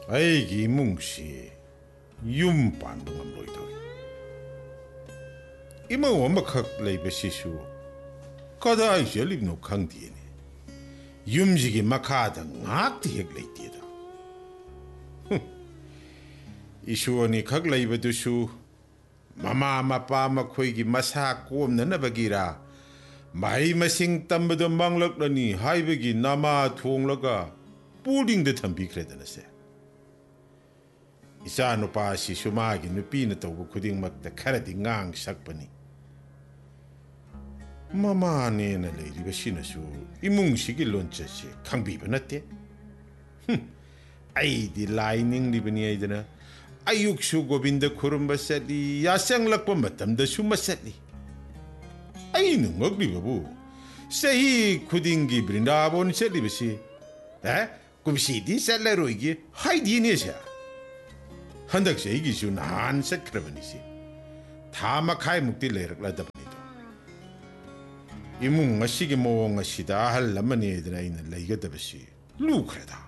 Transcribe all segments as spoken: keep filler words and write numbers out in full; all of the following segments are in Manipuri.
ꯑꯩꯒꯤ ꯏꯃꯨꯡꯁꯤ ꯌꯨꯝ ꯄꯥꯟꯕ ꯉꯝꯂꯣꯏꯗꯧꯔꯤ ꯏꯃꯧ ꯑꯃꯈꯛ ꯂꯩꯕꯁꯤꯁꯨ ꯀꯗꯥꯏ ꯆꯠꯂꯤꯕꯅꯣ ꯈꯪꯗꯦꯅꯦ ꯌꯨꯝꯁꯤꯒꯤ ꯃꯈꯥꯗ ꯉꯥꯛꯇ ꯍꯦꯛ ꯂꯩꯇꯦꯗ ꯏꯁꯨ ꯑꯅꯤꯈꯛ ꯂꯩꯕꯗꯨꯁꯨ ꯃꯃꯥ ꯃꯄꯥ ꯃꯈꯣꯏꯒꯤ ꯃꯁꯥ ꯀꯣꯝꯅꯅꯕꯒꯤꯔꯥ ꯃꯍꯩ ꯃꯁꯤꯡ ꯇꯝꯕꯗ ꯃꯥꯡꯂꯛꯂꯅꯤ ꯍꯥꯏꯕꯒꯤ ꯅꯃꯥ ꯊꯣꯡꯂꯒ ꯕꯣꯔꯗꯤꯡꯗ ꯊꯝꯕꯤꯈ꯭ꯔꯦꯗꯅꯁꯦ ꯏꯆꯥ ꯅꯨꯄꯥ ꯑꯁꯤꯁꯨ ꯃꯥꯒꯤ ꯅꯨꯄꯤꯅ ꯇꯧꯕ ꯈꯨꯗꯤꯡꯃꯛꯇ ꯈꯔꯗꯤ ꯉꯥꯡ ꯁꯛꯄꯅꯤ ꯃꯃꯥꯅꯦꯅ ꯂꯩꯔꯤꯕꯁꯤꯅꯁꯨ ꯏꯃꯨꯡꯁꯤꯒꯤ ꯂꯣꯟꯆꯠꯁꯦ ꯈꯪꯕꯤꯕ ꯅꯠꯇꯦ ꯑꯩꯗꯤ ꯂꯥꯏ ꯅꯤꯡꯂꯤꯕꯅꯤ ꯍꯥꯏꯗꯅ ꯑꯌꯨꯛꯁꯨ ꯒꯣꯕꯤꯟꯗ ꯈꯨꯔꯨꯝꯕ ꯆꯠꯂꯤ ꯌꯥꯆꯪꯂꯛꯄ ꯃꯇꯝꯗꯁꯨ ꯃꯆꯠꯂꯤ ꯑꯩꯅ ꯉꯛꯂꯤꯕꯕꯨ ꯆꯍꯤ ꯈꯨꯗꯤꯡꯒꯤ ꯕ꯭ꯔꯤꯟꯗꯥꯕꯣꯟ ꯆꯠꯂꯤꯕꯁꯤ ꯑꯦ ꯀꯨꯝꯁꯤꯗꯤ ꯆꯠꯂꯔꯣꯏꯒꯦ ꯍꯥꯏꯗꯤꯅꯦꯁꯦ ꯍꯟꯗꯛ ꯆꯍꯤꯒꯤꯁꯨ ꯅꯍꯥꯟ ꯆꯠꯈ꯭ꯔꯕꯅꯤꯁꯦ ꯊꯥ ꯃꯈꯥꯏꯃꯨꯛꯇꯤ ꯂꯩꯔꯛꯂꯗꯕꯅꯤꯗꯣ ꯏꯃꯨꯡ ꯑꯁꯤꯒꯤ ꯃꯑꯣꯡ ꯑꯁꯤꯗ ꯑꯍꯜ ꯑꯃꯅꯦꯗꯅ ꯑꯩꯅ ꯂꯩꯒꯗꯕꯁꯤ ꯂꯨꯈ꯭ꯔꯦꯗ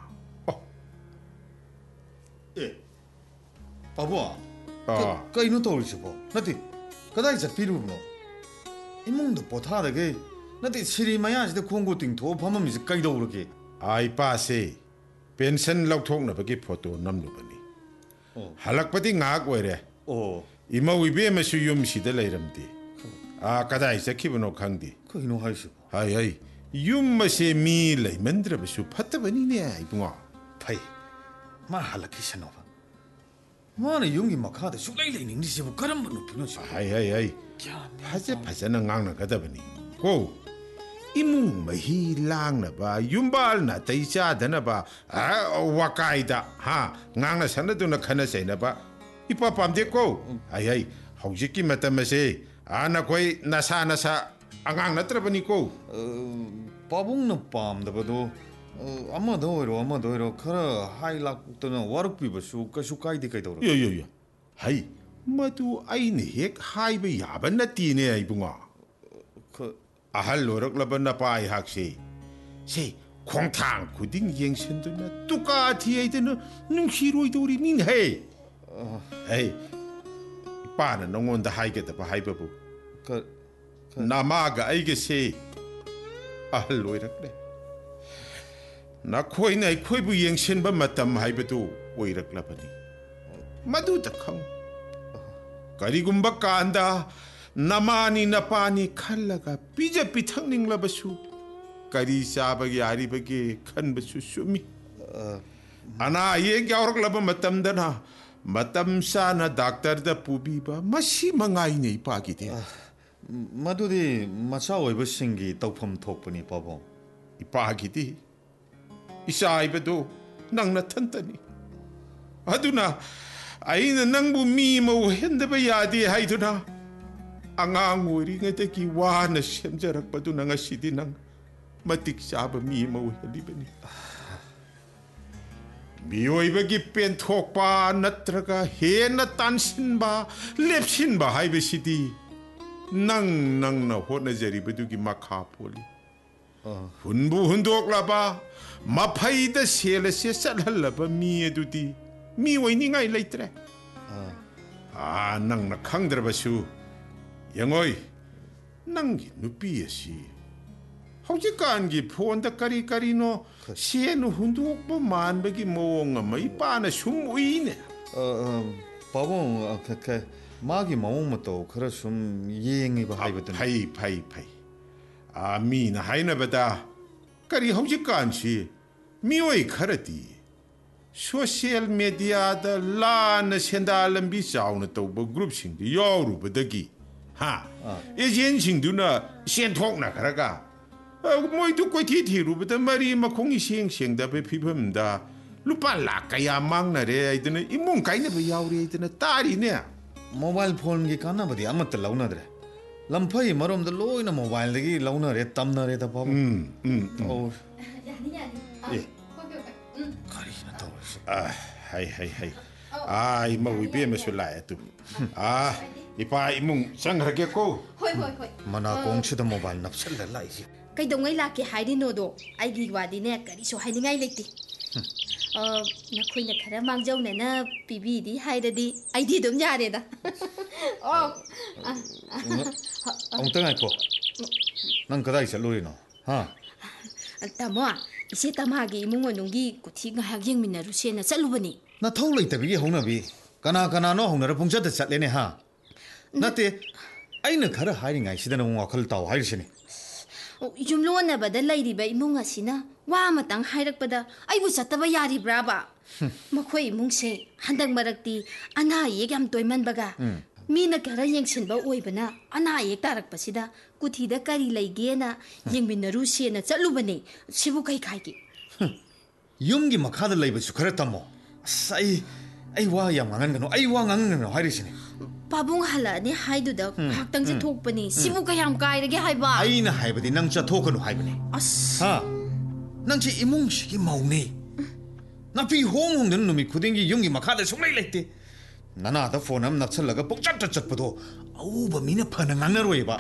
ꯑꯦ ꯄꯥꯕꯨꯡ ꯀꯩꯅꯣ ꯇꯧꯔꯤꯁꯤꯕꯣ ꯅꯠꯇꯦ ꯀꯗꯥꯏ ꯆꯠꯄꯤꯔꯨꯕꯅꯣ 이몽도 보타다게 나한테 시리 마야지도 공고 띵토 밤함이지 까이더오르게 아이 빠세 펜션 럭톡나버기 포토 남루버니 할락바디 ngak 오이레 오 이마 위베메수 윰시데 레이람디 아 까다이 자키브노 강디 그이노 하이시고 하이 하이 윰마세 미 레이만드라버수 파타버니네 이붕아 파이 마 할락키샤노바 마네 용기 마카데 쑥레이레닝디시부 까람바노 부노시 하이 하이 하이 파제 파제는 ngak나 가다버니 고 이뭉 마히 랑나바 윰발나 데이자다나바 아 와카이다 하 ngak나 산나도나 카나세나바 이빠 팜데고 하이 하이 hꯧ지기 마타마세 아나 코이 나사 나사 앙앙 나트라버니고 빠봉나 팜다바도 아마도 오이로 아마도 오이로 카라 하이락부터는 와르피버수 까슈 까이디 까이더라 요요요 하이 마두 아이네 핵 하이베 야반나 띠네 아이붕아 그 아할 노력라번나 빠이 학시 세 콩탕 구딩 갱신도나 똑같이 아이드는 능시로이도리 닌헤 에이 빠는 농원다 하이게다 봐 하이버부 그 나마가 아이게세 아할 노력래 나 코이나 코이부 갱신바 마탐 하이버도 오이락라버니 마두다 康करीगुम्बा कांदा नमानी नपानी खल्लगा पिजे पिथंगनिंग लबसु करी साबगी आरिबगी खनबसु सुमी अना ये ग्यावरक लब मतमदना मतम साना डॉक्टर द पुबीबा मसी मंगाई नहीं पागी दे मदुदी मचा ओइबसिंगी तौफम थोकपनी पाबो इपागी दी इसाइबदो नंगना थंतनी अदुना 아이는 낭부 미모 핸드바 야디 하이두나 앙앙 오리게데기 와나 셈자락바도 나가 시디낭 마틱 샤바 미모 핸디베니 미오이베기 펜톡바 나트라가 헤나 탄신바 렙신바 하이베시디 낭낭나 호나제리베두기 마카폴리 훈부 훈독라바 마파이다 셀레세 살할라바 미에두디 미 원인가 일레이트래 아 낭나 강들어봐슈 영어이 낭기 누비에시 허지간기 포온다 까리까리노 시에누 훈두옥보 만백이 모옹아 마이 빠나 숨우이네 어 바봉 그그 마기 마옹마도 그래 좀 예행이 봐 하이거든 파이 파이 파이 아 미나 하이나바다 까리 허지간시 미오이 카라디 소셜 미디어다 라나 센달람비 자우나 또버 그룹싱도 여루버더기 하 에젠싱도나 센톡나 가라가 모이도 꼬티티루버다 마리 마콩이 싱싱다베 피범다 루팔라 까야 망나레 아이드나 이몽 까이네베 야우리 아이드나 따리네 모바일 폰기 까나버디 아무것도 라우나드레 람파이 마롬다 로이나 모바일데기 라우나레 땀나레다 바보 음음 어 야니 야니 아 가리나 아, 하이 하이 하이. 아, 이모 위비에메 술라야 또. 아, 이파 이몽 상하게고. 호이 호이 호이. 마나 공치다 모바일 납살라 이지. 그이동의 라키 하이디노도 아이기 와디네 까리소 하이닝아이 레이티. 어, 너희는 가라 망정내나 비비디 하이더디 아이디 좀 야래다. 어, 아, 엉뚱 아이코. 난 그다이 셀로리노. 하. 따모, 이제 따마기 이몽원 농기 고티가 하긴 민나루시에나 짤루버니. 나偷로 있다비게 홍나비. 가나 가나노 홍나라 봉자드 잣레네 하. 나때 아이는 가라 하이링 아이시다는 몽와 걸다오 하이르시니. 어, 쭌롱원나바다 라이리바 이몽아시나 와 아마땅 하이락바다 아이부 잣다바 야리브라바. मखोई इमुंग से हंदक मरक्ति अना एक हम तोयमनबगा मीना करा यंगसिनबा ओइबना अना एक तारकपसिदा कुथीदा करी लैगेना यंगमिनरु सेना चलुबने सिबु कई खाइकी यूमगी मखादा लैबसु खरा तमो साई आई वा याम ngangan gano ai wa ngangan gano hairishini पाबुंग हलाने हाइदुदा खाक्तंग जे थोकपनी सिबु कयाम काइरगे हाइबा आइना हाइबदि नंग चा थोकनु हाइबने अस हा नंची इमुंग सिगी मौने नापी होंग होंग दन नुमी खुदिंगी युंगी मखादा सुंगलै लेते ननादा फोन अम नक्सलगा पोंचट चटपदो औबा मीना फना ngangaroiba